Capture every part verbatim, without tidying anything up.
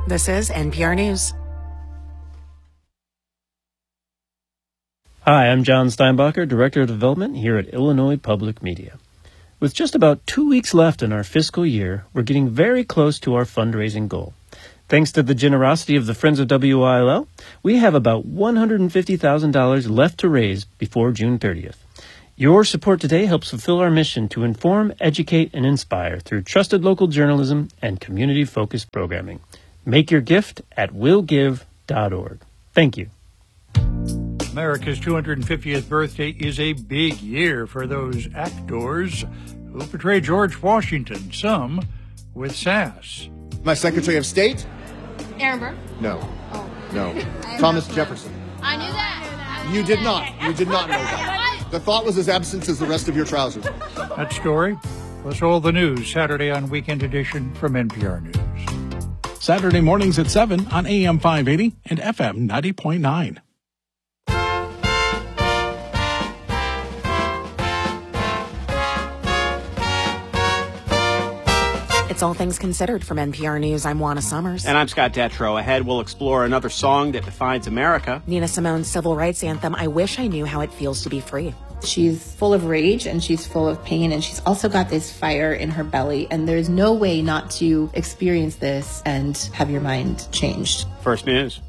This is N P R News. Hi, I'm John Steinbacher, Director of Development here at Illinois Public Media. With just about two weeks left in our fiscal year, we're getting very close to our fundraising goal. Thanks to the generosity of the Friends of W I L L, we have about one hundred fifty thousand dollars left to raise before June thirtieth. Your support today helps fulfill our mission to inform, educate, and inspire through trusted local journalism and community-focused programming. Make your gift at will give dot org. Thank you. America's two hundred fiftieth birthday is a big year for those actors who portray George Washington, some with sass. My Secretary of State? Aaron Burr? No. Oh. No. Thomas Jefferson. I knew that. You did not. You did not know that. The thought was as absent as the rest of your trousers. That story, plus all the news Saturday on Weekend Edition from N P R News. Saturday mornings at seven on A M five eighty and F M ninety point nine. It's All Things Considered from N P R News. I'm Juana Summers. And I'm Scott Detrow. Ahead, we'll explore another song that defines America. Nina Simone's civil rights anthem, I Wish I Knew How It Feels to Be Free. She's full of rage and she's full of pain, and she's also got this fire in her belly, and there's no way not to experience this and have your mind changed. First News.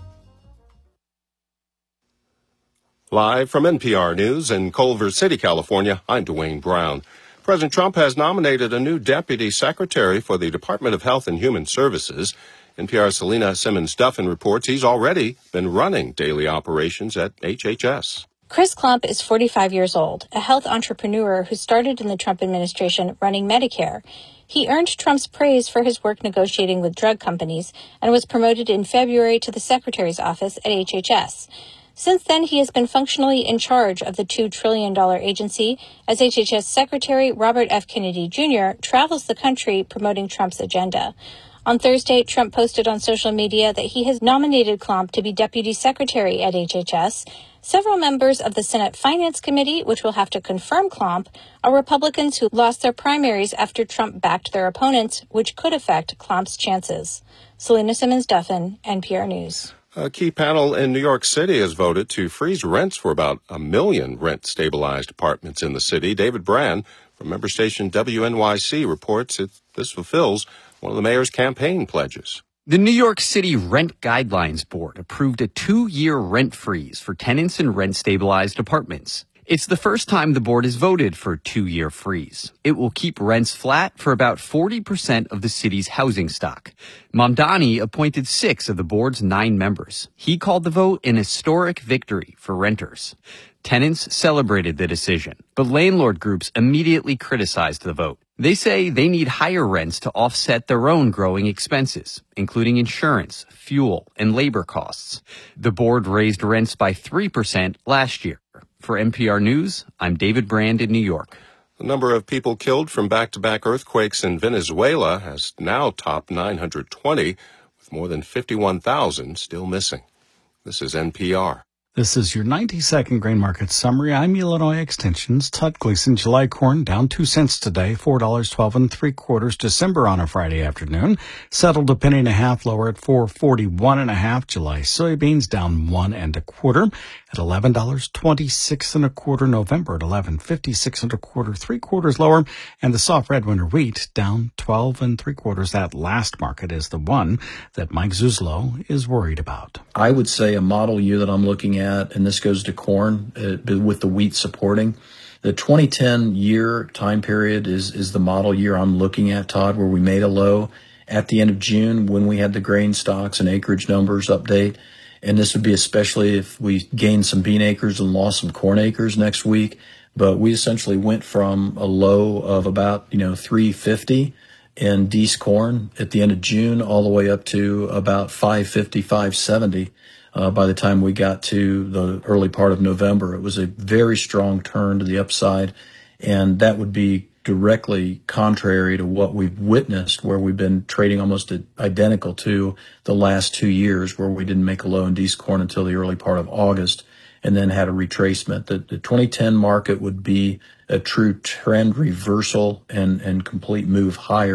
Live from N P R News in Culver City, California, I'm Dwayne Brown. President Trump has nominated a new deputy secretary for the Department of Health and Human Services. N P R's Selena Simmons-Duffin reports he's already been running daily operations at H H S. Chris Klump is forty-five years old, a health entrepreneur who started in the Trump administration running Medicare. He earned Trump's praise for his work negotiating with drug companies and was promoted in February to the secretary's office at H H S. Since then, he has been functionally in charge of the two trillion dollars agency as H H S Secretary Robert F. Kennedy Junior travels the country promoting Trump's agenda. On Thursday, Trump posted on social media that he has nominated Klump to be deputy secretary at H H S. Several members of the Senate Finance Committee, which will have to confirm Klump, are Republicans who lost their primaries after Trump backed their opponents, which could affect Klump's chances. Selena Simmons-Duffin, N P R News. A key panel in New York City has voted to freeze rents for about a million rent-stabilized apartments in the city. David Brand from member station W N Y C reports that this fulfills one of the mayor's campaign pledges. The New York City Rent Guidelines Board approved a two-year rent freeze for tenants in rent-stabilized apartments. It's the first time the board has voted for a two-year freeze. It will keep rents flat for about forty percent of the city's housing stock. Mamdani appointed six of the board's nine members. He called the vote an historic victory for renters. Tenants celebrated the decision, but landlord groups immediately criticized the vote. They say they need higher rents to offset their own growing expenses, including insurance, fuel, and labor costs. The board raised rents by three percent last year. For N P R News, I'm David Brand in New York. The number of people killed from back-to-back earthquakes in Venezuela has now topped nine hundred twenty, with more than fifty-one thousand still missing. This is N P R. This is your ninety-second grain market summary. I'm Illinois Extension's Todd Gleason. July corn down two cents today, four dollars and twelve and three quarters. December on a Friday afternoon settled a penny and a half lower at four forty-one and a half. July soybeans down one and a quarter at eleven dollars and twenty-six and a quarter. November at eleven fifty-six and a quarter, three quarters lower. And the soft red winter wheat down twelve and three quarters. That last market is the one that Mike Zuzlo is worried about. I would say a model year that I'm looking at, and this goes to corn uh, with the wheat supporting. The twenty ten year time period is, is the model year I'm looking at, Todd, where we made a low at the end of June when we had the grain stocks and acreage numbers update. And this would be especially if we gained some bean acres and lost some corn acres next week. But we essentially went from a low of about, you know, three fifty in Dees corn at the end of June all the way up to about five fifty, five seventy. Uh, by the time we got to the early part of November. It was a very strong turn to the upside, and that would be directly contrary to what we've witnessed, where we've been trading almost identical to the last two years, where we didn't make a low in Dees corn until the early part of August and then had a retracement. The, the twenty ten market would be a true trend reversal and, and complete move higher.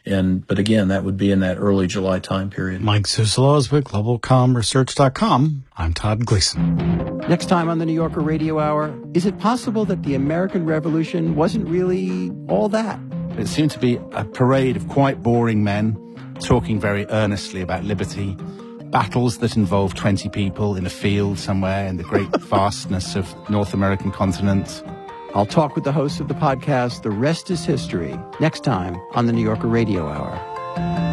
And but again, that would be in that early July time period. Mike Zuselos with global com research dot com. I'm Todd Gleason. Next time on the New Yorker Radio Hour, is it possible that the American Revolution wasn't really all that? It seemed to be a parade of quite boring men talking very earnestly about liberty, battles that involve twenty people in a field somewhere in the great vastness of North American continent. I'll talk with the host of the podcast, The Rest is History, next time on the New Yorker Radio Hour.